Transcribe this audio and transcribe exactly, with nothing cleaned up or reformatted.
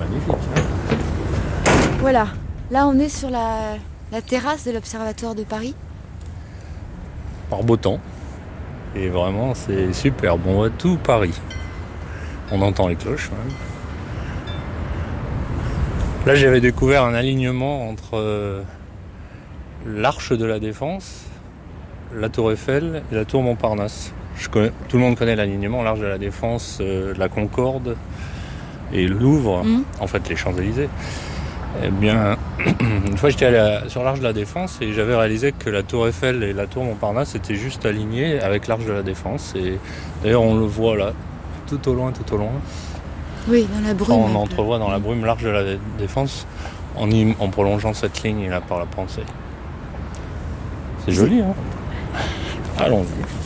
magnifique. Hein. Voilà, là on est sur la, la terrasse de l'Observatoire de Paris. Par beau temps. Et vraiment, c'est superbe. On voit tout Paris. On entend les cloches. Même. Là, j'avais découvert un alignement entre euh, l'Arche de la Défense, la Tour Eiffel et la Tour Montparnasse. Je connais, tout le monde connaît l'alignement, l'Arche de la Défense, euh, la Concorde et le Louvre, mmh. en fait les Champs-Élysées. Eh bien, une fois j'étais allé à, sur l'Arche de la Défense et j'avais réalisé que la Tour Eiffel et la Tour Montparnasse étaient juste alignées avec l'Arche de la Défense. Et d'ailleurs, on le voit là, tout au loin, tout au loin. Oui, dans la brume. Quand on entrevoit dans la brume l'Arche de la Défense en, y, en prolongeant cette ligne là par la pensée. C'est joli, hein. Allons-y.